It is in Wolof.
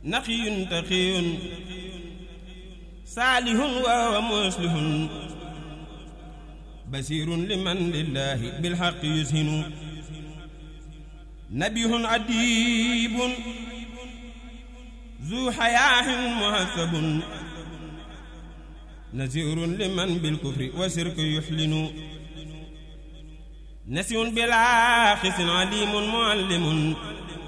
naqiyun taqiyun saalihun wa muslihun basirun liman lillahi bilhaqqi yushinu nabihun adibun zu hayaahin muhasabun nazirun liman bilkufri wa shirki yuhlinu nasiyun bila khisin alimun muallimun